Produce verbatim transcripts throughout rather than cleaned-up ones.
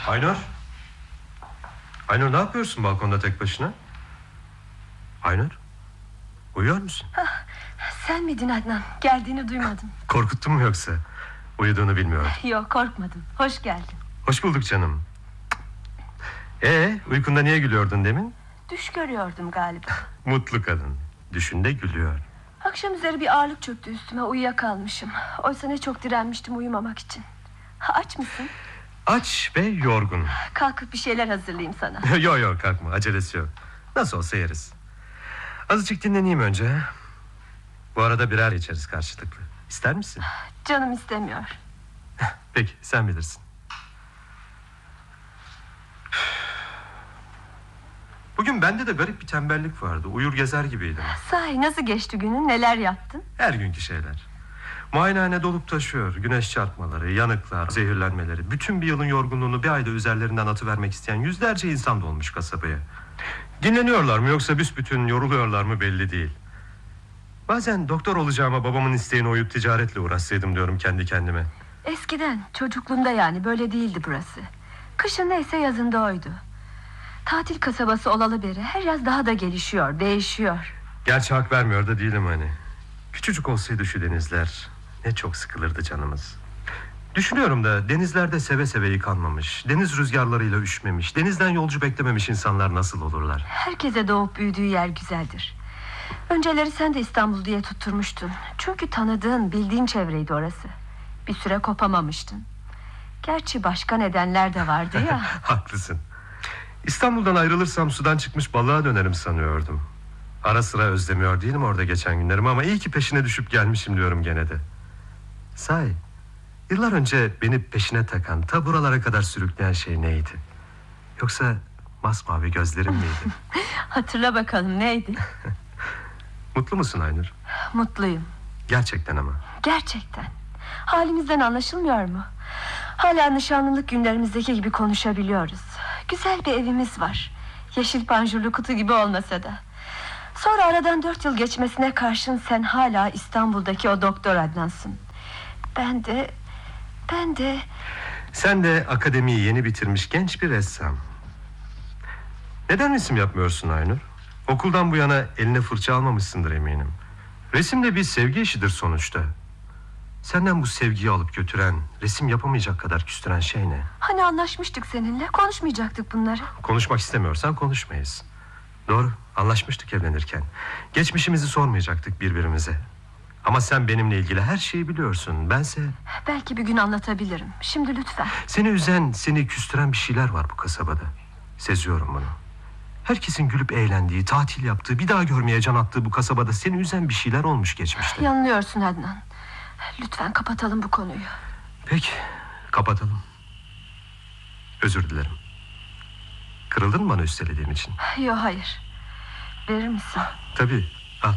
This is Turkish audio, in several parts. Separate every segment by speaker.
Speaker 1: Aynur. Aynur, ne yapıyorsun balkonda tek başına? Aynur, uyuyor musun?
Speaker 2: Ah, sen miydin Adnan? Geldiğini duymadım.
Speaker 1: Korkuttun mu yoksa? Uyuduğunu bilmiyorum.
Speaker 2: Yok, korkmadım. Hoş geldin.
Speaker 1: Hoş bulduk canım. Ee, uykunda niye gülüyordun demin?
Speaker 2: Düş görüyordum galiba.
Speaker 1: Mutlu kadın. Düşünde gülüyor.
Speaker 2: Akşam üzeri bir ağırlık çöktü üstüme, uyuyakalmışım. Oysa ne çok direnmiştim uyumamak için. Aç mısın?
Speaker 1: Aç ve yorgun.
Speaker 2: Kalkıp bir şeyler hazırlayayım sana.
Speaker 1: Yok yok, kalkma, acelesi yok. Nasıl olsa yeriz. Azıcık dinleneyim önce. Bu arada birer içeriz karşılıklı. İster misin?
Speaker 2: Canım istemiyor.
Speaker 1: Peki, sen bilirsin. Bugün bende de garip bir tembellik vardı. Uyur gezer gibiydim.
Speaker 2: Sahi nasıl geçti günün, neler yaptın?
Speaker 1: Her günkü şeyler. Muayenehane dolup taşıyor. Güneş çarpmaları, yanıklar, zehirlenmeleri. Bütün bir yılın yorgunluğunu bir ayda üzerlerinden atıvermek isteyen yüzlerce insan dolmuş kasabaya. Dinleniyorlar mı yoksa büsbütün yoruluyorlar mı belli değil. Bazen doktor olacağıma babamın isteğine uyup ticaretle uğraşsaydım diyorum kendi kendime.
Speaker 2: Eskiden, çocukluğumda yani, böyle değildi burası. Kışın neyse yazında oydu. Tatil kasabası olalı beri her yaz daha da gelişiyor, değişiyor.
Speaker 1: Gerçi hak vermiyor da değilim hani. Küçücük olsaydı şu denizler, ne çok sıkılırdı canımız. Düşünüyorum da denizlerde seve seve yıkanmamış, deniz rüzgarlarıyla üşümemiş, denizden yolcu beklememiş insanlar nasıl olurlar?
Speaker 2: Herkese doğup büyüdüğü yer güzeldir. Önceleri sen de İstanbul diye tutturmuştun. Çünkü tanıdığın, bildiğin çevreydi orası. Bir süre kopamamıştın. Gerçi başka nedenler de vardı ya.
Speaker 1: Haklısın. İstanbul'dan ayrılırsam sudan çıkmış balığa dönerim sanıyordum. Ara sıra özlemiyor değilim orada geçen günlerimi, ama iyi ki peşine düşüp gelmişim diyorum gene de. Sahi, yıllar önce beni peşine takan, ta buralara kadar sürükleyen şey neydi? Yoksa masmavi gözlerim miydi?
Speaker 2: Hatırla bakalım, neydi?
Speaker 1: Mutlu musun Aynur?
Speaker 2: Mutluyum.
Speaker 1: Gerçekten ama.
Speaker 2: Gerçekten. Halimizden anlaşılmıyor mu? Hala nişanlılık günlerimizdeki gibi konuşabiliyoruz. Güzel bir evimiz var. Yeşil panjurlu kutu gibi olmasa da. Sonra aradan dört yıl geçmesine karşın sen hala İstanbul'daki o doktor Adnansın. Ben de... Ben de...
Speaker 1: Sen de akademiyi yeni bitirmiş genç bir ressam. Neden resim yapmıyorsun Aynur? Okuldan bu yana eline fırça almamışsındır eminim. Resim de bir sevgi işidir sonuçta. Senden bu sevgiyi alıp götüren, resim yapamayacak kadar küstüren şey ne?
Speaker 2: Hani anlaşmıştık seninle, konuşmayacaktık bunları.
Speaker 1: Konuşmak istemiyorsan konuşmayız. Doğru, anlaşmıştık evlenirken. Geçmişimizi sormayacaktık birbirimize. Ama sen benimle ilgili her şeyi biliyorsun. Bense...
Speaker 2: Belki bir gün anlatabilirim. Şimdi lütfen.
Speaker 1: Seni üzen, seni küstüren bir şeyler var bu kasabada. Seziyorum bunu. Herkesin gülüp eğlendiği, tatil yaptığı, bir daha görmeye can attığı bu kasabada seni üzen bir şeyler olmuş geçmişte.
Speaker 2: Yanılıyorsun Adnan. Lütfen kapatalım bu konuyu.
Speaker 1: Peki, kapatalım. Özür dilerim. Kırıldın mı bana üstelediğim için?
Speaker 2: Yok, hayır. Verir misin?
Speaker 1: Tabii, al.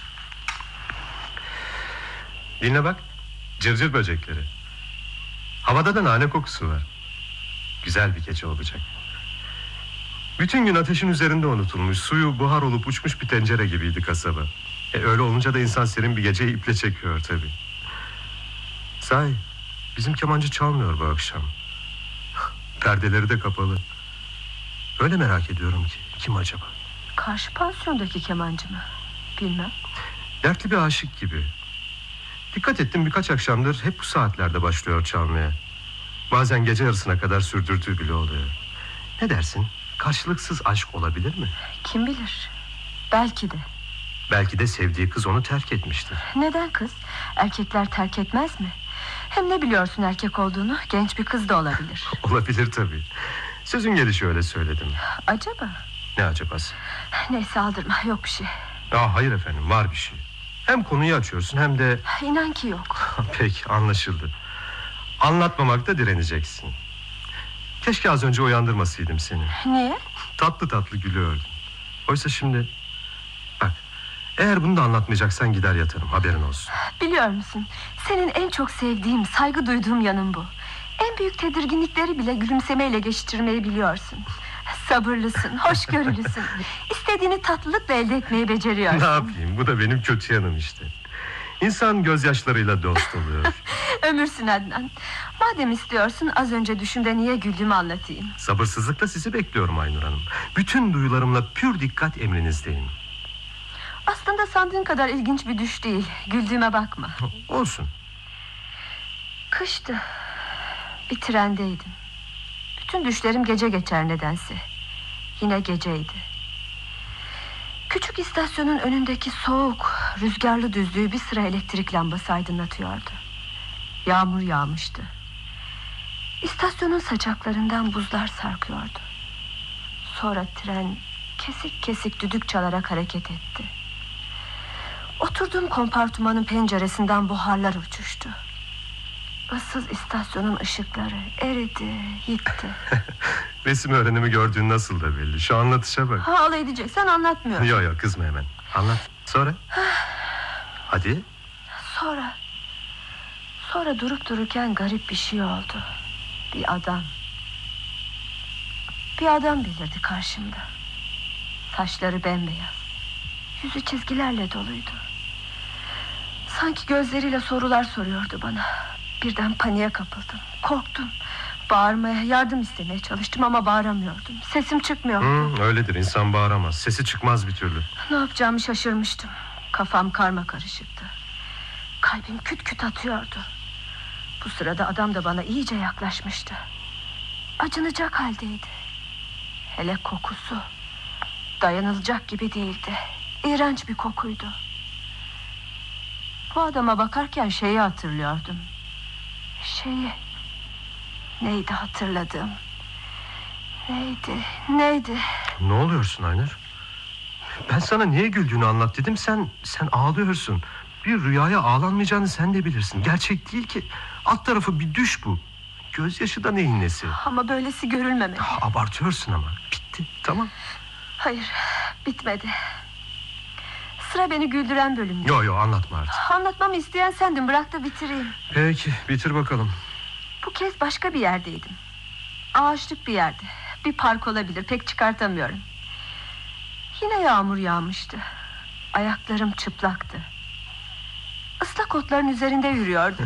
Speaker 1: Dinle bak, cırcır böcekleri. Havada da nane kokusu var. Güzel bir gece olacak. Bütün gün ateşin üzerinde unutulmuş, suyu buhar olup uçmuş bir tencere gibiydi kasaba. E, öyle olunca da insan serin bir geceyi iple çekiyor tabii. Sahi, bizim kemancı çalmıyor bu akşam. Perdeleri de kapalı. Öyle merak ediyorum ki, kim acaba?
Speaker 2: Karşı pansiyondaki kemancı mı? Bilmem.
Speaker 1: Dertli bir aşık gibi. Dikkat ettim, birkaç akşamdır hep bu saatlerde başlıyor çalmaya. Bazen gece yarısına kadar sürdürdüğü bile oluyor. Ne dersin? Karşılıksız aşk olabilir mi?
Speaker 2: Kim bilir? Belki de.
Speaker 1: Belki de sevdiği kız onu terk etmiştir.
Speaker 2: Neden kız? Erkekler terk etmez mi? Hem ne biliyorsun erkek olduğunu? Genç bir kız da olabilir.
Speaker 1: Olabilir tabii. Sözün gelişi öyle söyledim.
Speaker 2: Acaba?
Speaker 1: Ne acabası?
Speaker 2: Neyse, aldırma, yok bir şey.
Speaker 1: Aa, hayır efendim, var bir şey. Hem konuyu açıyorsun hem de...
Speaker 2: İnan ki yok.
Speaker 1: Peki, anlaşıldı. Anlatmamakta direneceksin. Keşke az önce uyandırmasaydım seni.
Speaker 2: Niye?
Speaker 1: Tatlı tatlı gülüyordun. Oysa şimdi... Bak, eğer bunu da anlatmayacaksan gider yatarım, haberin olsun.
Speaker 2: Biliyor musun, senin en çok sevdiğim, saygı duyduğum yanın bu. En büyük tedirginlikleri bile gülümsemeyle geçiştirmeyi biliyorsun. Sabırlısın, hoşgörülüsün. İstediğini tatlılıkla elde etmeyi beceriyorsun.
Speaker 1: Ne yapayım, bu da benim kötü yanım işte. İnsan gözyaşlarıyla dost oluyor.
Speaker 2: Ömürsün Adnan. Madem istiyorsun az önce düşümde niye güldüğümü anlatayım.
Speaker 1: Sabırsızlıkla sizi bekliyorum Aynur Hanım. Bütün duyularımla pür dikkat emrinizdeyim.
Speaker 2: Aslında sandığın kadar ilginç bir düş değil. Güldüğüme bakma.
Speaker 1: Olsun.
Speaker 2: Kıştı. Bir trendeydim. Bütün düşlerim gece geçer nedense. Yine geceydi. Küçük istasyonun önündeki soğuk, rüzgarlı düzlüğü bir sıra elektrik lambası aydınlatıyordu. Yağmur yağmıştı. İstasyonun saçaklarından buzlar sarkıyordu. Sonra tren kesik kesik düdük çalarak hareket etti. Oturduğum kompartımanın penceresinden buharlar uçuştu. Issız istasyonun ışıkları eridi, gitti.
Speaker 1: Resim öğrenimi gördüğün nasıl da belli. Şu anlatışa bak.
Speaker 2: Ha, alay edeceksen anlatmıyorum.
Speaker 1: Yok yok, kızma hemen. Anlat. Sonra? Hadi.
Speaker 2: Sonra Sonra durup dururken garip bir şey oldu. Bir adam Bir adam belirdi karşımda. Saçları bembeyaz, yüzü çizgilerle doluydu. Sanki gözleriyle sorular soruyordu bana. Birden paniğe kapıldım. Korktum. Bağırmaya, yardım istemeye çalıştım ama bağıramıyordum. Sesim çıkmıyordu.
Speaker 1: Hı, öyledir, insan bağıramaz. Sesi çıkmaz bir türlü.
Speaker 2: Ne yapacağımı şaşırmıştım. Kafam karma karışıktı. Kalbim küt küt atıyordu. Bu sırada adam da bana iyice yaklaşmıştı. Acınacak haldeydi. Hele kokusu dayanılacak gibi değildi. İğrenç bir kokuydu. Bu adama bakarken şeyi hatırlıyordum. Şeyi Neydi hatırladığım? Neydi, neydi?
Speaker 1: Ne oluyorsun Aynur? Ben sana niye güldüğünü anlat dedim. Sen sen ağlıyorsun. Bir rüyaya ağlanmayacağını sen de bilirsin. Gerçek değil ki. Alt tarafı bir düş bu. Gözyaşı da neyin nesi?
Speaker 2: Ama böylesi görülmemeli.
Speaker 1: Ha, abartıyorsun ama. Bitti, tamam.
Speaker 2: Hayır, bitmedi. Sıra beni güldüren bölümdü.
Speaker 1: Yo yo, anlatma artık.
Speaker 2: Anlatmamı isteyen sendin, bırak da bitireyim.
Speaker 1: Peki, bitir bakalım.
Speaker 2: Bu kez başka bir yerdeydim. Ağaçlık bir yerde. Bir park olabilir, pek çıkartamıyorum. Yine yağmur yağmıştı. Ayaklarım çıplaktı. Islak otların üzerinde yürüyordum.